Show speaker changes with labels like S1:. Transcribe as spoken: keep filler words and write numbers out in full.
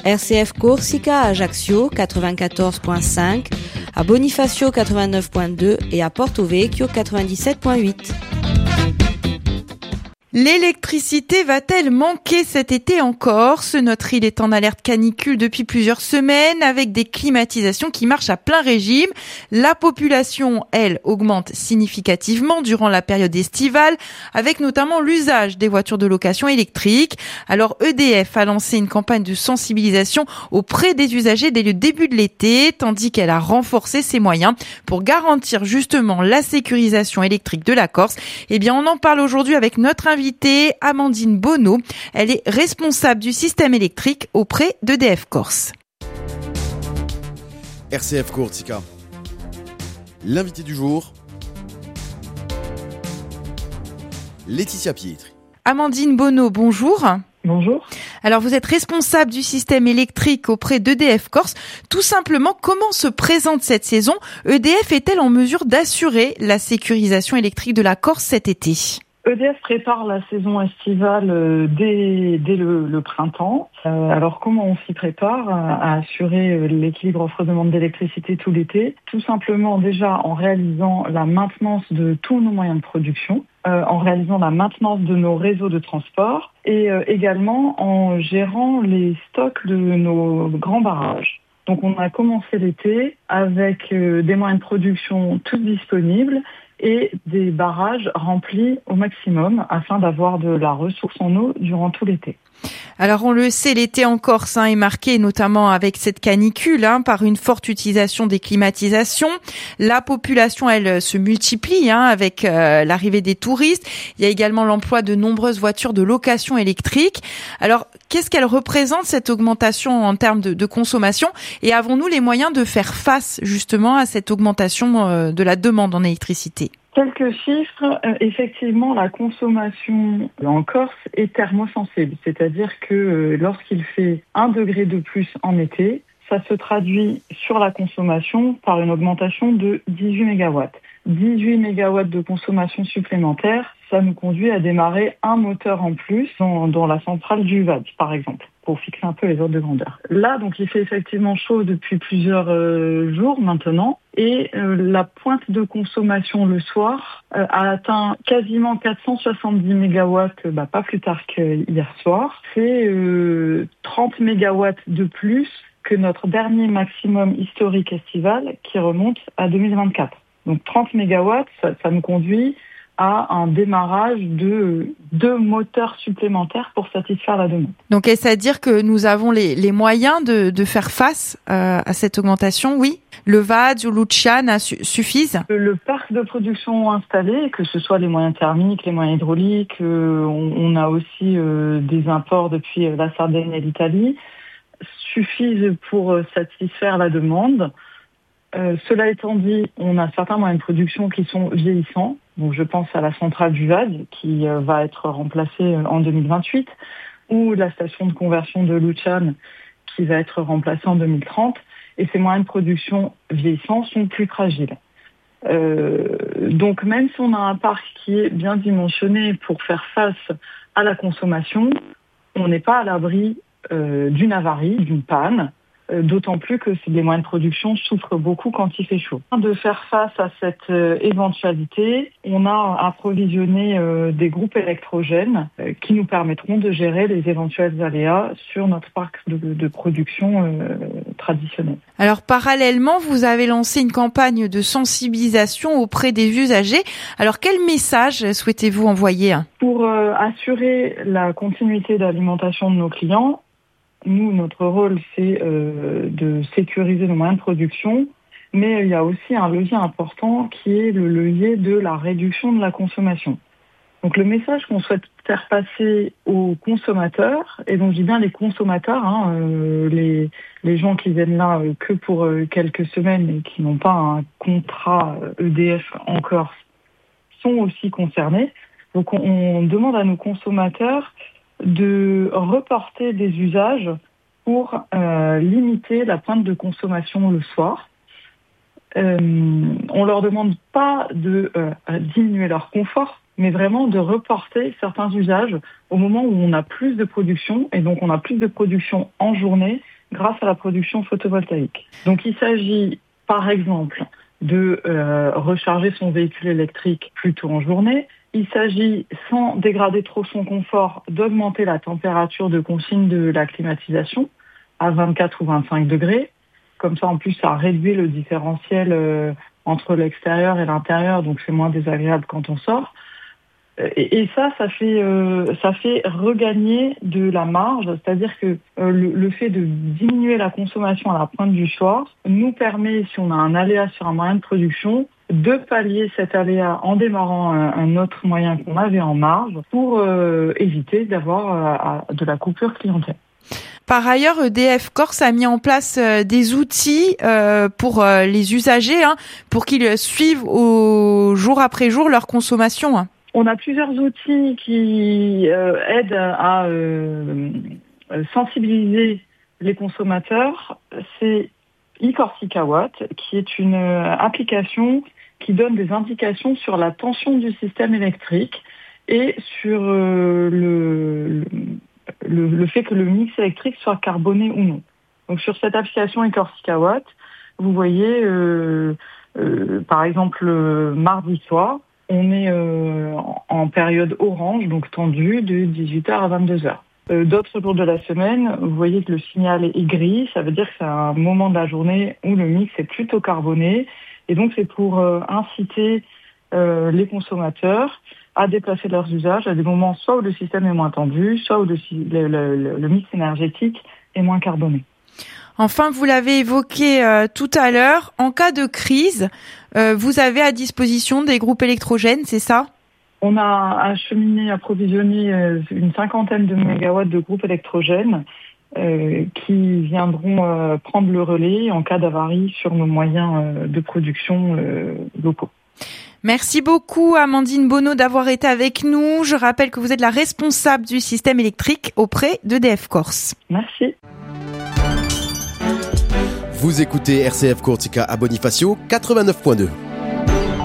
S1: R C F Corsica à Ajaccio quatre-vingt-quatorze virgule cinq, à Bonifacio quatre-vingt-neuf virgule deux et à Porto Vecchio quatre-vingt-dix-sept virgule huit.
S2: L'électricité va-t-elle manquer cet été en Corse ? Notre île est en alerte canicule depuis plusieurs semaines avec des climatisations qui marchent à plein régime. La population, elle, augmente significativement durant la période estivale avec notamment l'usage des voitures de location électriques. Alors E D F a lancé une campagne de sensibilisation auprès des usagers dès le début de l'été, tandis qu'elle a renforcé ses moyens pour garantir justement la sécurisation électrique de la Corse. Eh bien, on en parle aujourd'hui avec notre invité Amandine Bonneau. Elle est responsable du système électrique auprès d'E D F Corse.
S3: R C F Corsica. L'invité du jour, Laetitia Pietri.
S2: Amandine Bonneau, bonjour.
S4: Bonjour.
S2: Alors vous êtes responsable du système électrique auprès d'E D F Corse. Tout simplement, comment se présente cette saison ? E D F est-elle en mesure d'assurer la sécurisation électrique de la Corse cet été ?
S4: E D F prépare la saison estivale dès, dès le, le printemps. Euh, alors comment on s'y prépare à assurer l'équilibre offre-demande d'électricité tout l'été ? Tout simplement déjà en réalisant la maintenance de tous nos moyens de production, euh, en réalisant la maintenance de nos réseaux de transport et euh, également en gérant les stocks de nos grands barrages. Donc on a commencé l'été avec euh, des moyens de production tous disponibles et des barrages remplis au maximum afin d'avoir de la ressource en eau durant tout l'été.
S2: Alors on le sait, l'été en Corse hein, est marqué notamment avec cette canicule hein, par une forte utilisation des climatisations. La population, elle, se multiplie hein, avec euh, l'arrivée des touristes. Il y a également l'emploi de nombreuses voitures de location électrique. Alors qu'est-ce qu'elle représente cette augmentation en termes de, de consommation ? Et avons-nous les moyens de faire face justement à cette augmentation euh, de la demande en électricité ?
S4: Quelques chiffres, euh, effectivement, la consommation en Corse est thermosensible, c'est-à-dire que euh, lorsqu'il fait un degré de plus en été, ça se traduit sur la consommation par une augmentation de dix-huit mégawatts. dix-huit mégawatts de consommation supplémentaire, ça nous conduit à démarrer un moteur en plus dans, dans la centrale du V A D, par exemple, pour fixer un peu les ordres de grandeur. Là, donc, il fait effectivement chaud depuis plusieurs euh, jours maintenant, et euh, la pointe de consommation le soir euh, a atteint quasiment quatre cent soixante-dix mégawatts, bah, pas plus tard qu'hier soir. C'est euh, trente mégawatts de plus que notre dernier maximum historique estival qui remonte à deux mille vingt-quatre. Donc trente mégawatts, ça, ça nous conduit à un démarrage de deux moteurs supplémentaires pour satisfaire la demande.
S2: Donc est-ce à dire que nous avons les, les moyens de, de faire face euh, à cette augmentation ? Oui. Le V A D ou l'Uccian su- suffisent ?
S4: Le parc de production installé, que ce soit les moyens thermiques, les moyens hydrauliques, euh, on, on a aussi euh, des imports depuis la Sardaigne et l'Italie, suffisent pour satisfaire la demande. Euh, cela étant dit, on a certains moyens de production qui sont vieillissants. Donc, je pense à la centrale du V A D qui euh, va être remplacée en deux mille vingt-huit ou la station de conversion de Lucian qui va être remplacée en deux mille trente. Et ces moyens de production vieillissants sont plus fragiles. Euh, donc, même si on a un parc qui est bien dimensionné pour faire face à la consommation, on n'est pas à l'abri euh, d'une avarie, d'une panne. D'autant plus que les moyens de production souffrent beaucoup quand il fait chaud. De faire face à cette euh, éventualité, on a approvisionné euh, des groupes électrogènes euh, qui nous permettront de gérer les éventuels aléas sur notre parc de, de production euh, traditionnel.
S2: Alors parallèlement, vous avez lancé une campagne de sensibilisation auprès des usagers. Alors quel message souhaitez-vous envoyer ?
S4: Pour euh, assurer la continuité d'alimentation de nos clients, nous, notre rôle, c'est euh, de sécuriser nos moyens de production, mais il y a aussi un levier important qui est le levier de la réduction de la consommation. Donc le message qu'on souhaite faire passer aux consommateurs, et donc je dis bien les consommateurs, hein, euh, les, les gens qui viennent là euh, que pour euh, quelques semaines et qui n'ont pas un contrat E D F en Corse, sont aussi concernés. Donc on, on demande à nos consommateurs de reporter des usages pour euh, limiter la pointe de consommation le soir. Euh, on leur demande pas de euh, diminuer leur confort, mais vraiment de reporter certains usages au moment où on a plus de production, et donc on a plus de production en journée grâce à la production photovoltaïque. Donc il s'agit par exemple de euh, recharger son véhicule électrique plus tôt en journée. Il s'agit, sans dégrader trop son confort, d'augmenter la température de consigne de la climatisation à vingt-quatre ou vingt-cinq degrés. Comme ça, en plus, ça réduit le différentiel euh, entre l'extérieur et l'intérieur, donc c'est moins désagréable quand on sort. Et, et ça, ça fait, euh, ça fait regagner de la marge, c'est-à-dire que euh, le, le fait de diminuer la consommation à la pointe du soir nous permet, si on a un aléa sur un moyen de production, de pallier cet aléa en démarrant un, un autre moyen qu'on avait en marge pour euh, éviter d'avoir euh, de la coupure clientèle.
S2: Par ailleurs, E D F Corse a mis en place euh, des outils euh, pour euh, les usagers, hein, pour qu'ils suivent au jour après jour leur consommation. Hein.
S4: On a plusieurs outils qui euh, aident à euh, sensibiliser les consommateurs. C'est eCorsica Watt, qui est une application qui donne des indications sur la tension du système électrique et sur euh, le, le, le fait que le mix électrique soit carboné ou non. Donc sur cette application eCorsica Watt, vous voyez, euh, euh, par exemple, le mardi soir, on est euh, en période orange, donc tendue, de dix-huit heures à vingt-deux heures. Euh, d'autres jours de la semaine, vous voyez que le signal est gris, ça veut dire que c'est un moment de la journée où le mix est plutôt carboné. Et donc c'est pour euh, inciter euh, les consommateurs à déplacer leurs usages à des moments soit où le système est moins tendu, soit où le, le, le, le mix énergétique est moins carboné.
S2: Enfin, vous l'avez évoqué euh, tout à l'heure, en cas de crise, euh, vous avez à disposition des groupes électrogènes, c'est ça ?
S4: On a acheminé, approvisionné euh, une cinquantaine de mégawatts de groupes électrogènes euh, qui viendront euh, prendre le relais en cas d'avarie sur nos moyens euh, de production euh, locaux.
S2: Merci beaucoup Amandine Bonneau d'avoir été avec nous. Je rappelle que vous êtes la responsable du système électrique auprès d'E D F Corse.
S4: Merci.
S3: Vous écoutez R C F Courtica à Bonifacio quatre-vingt-neuf point deux.